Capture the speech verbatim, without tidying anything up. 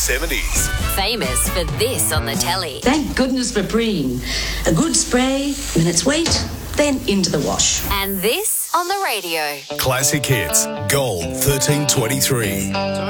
seventies. Famous for this on the telly. Thank goodness for Preen. A good spray, minutes wait, then into the wash. And this on the radio. Classic Hits, Gold thirteen twenty-three.